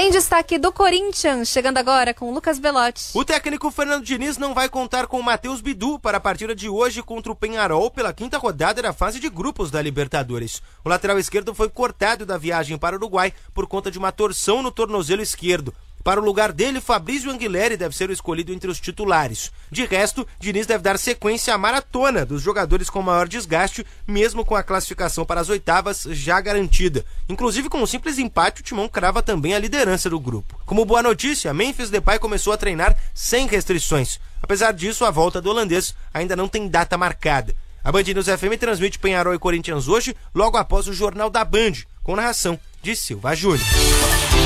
Tem destaque do Corinthians, chegando agora com Lucas Belotti. O técnico Fernando Diniz não vai contar com o Matheus Bidu para a partida de hoje contra o Peñarol pela quinta rodada da fase de grupos da Libertadores. O lateral esquerdo foi cortado da viagem para o Uruguai por conta de uma torção no tornozelo esquerdo. Para o lugar dele, Fabrício Anguilleri deve ser o escolhido entre os titulares. De resto, Diniz deve dar sequência à maratona dos jogadores com maior desgaste, mesmo com a classificação para as oitavas já garantida. Inclusive, com um simples empate, o Timão crava também a liderança do grupo. Como boa notícia, Memphis Depay começou a treinar sem restrições. Apesar disso, a volta do holandês ainda não tem data marcada. A Band News FM transmite Peñarol e Corinthians hoje, logo após o Jornal da Band, com narração de Silva Júnior.